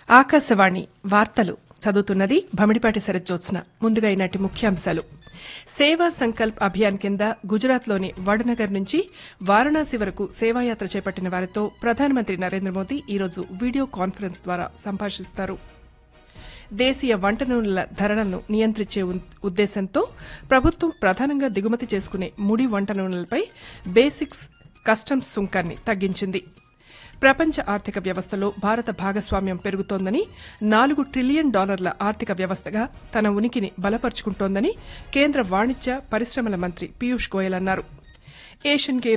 ఆకాశవాణి వార్తలు చదువుతున్నది భమిడిపాటి శరజ్జోత్స్న. ముందుగా ఈనాటి ముఖ్యాంశాలు. సేవా సంకల్ప్ అభియాన్ కింద గుజరాత్లోని వడనగర్ నుంచి వారణాసి వరకు సేవాయాత్ర చేపట్టిన వారితో ప్రధానమంత్రి నరేంద్ర మోదీ ఈరోజు వీడియో కాన్ఫరెన్స్ ద్వారా సంభాషిస్తారు. దేశీయ వంట నూనెల ధరలను నియంత్రించే ఉద్దేశంతో ప్రభుత్వం ప్రధానంగా దిగుమతి చేసుకునే ముడి వంట నూనెలపై బేసిక్స్ కస్టమ్స్ సుంకాన్ని తగ్గించింది. ప్రపంచ ఆర్థిక వ్యవస్థలో భారత భాగస్వామ్యం పెరుగుతోందని, $4 ట్రిలియన్ ఆర్థిక వ్యవస్థగా తన ఉనికిని బలపరుచుకుంటోందని కేంద్ర వాణిజ్య పరిశ్రమల మంత్రి పీయూష్ గోయల్ అన్నారు. ఏషియన్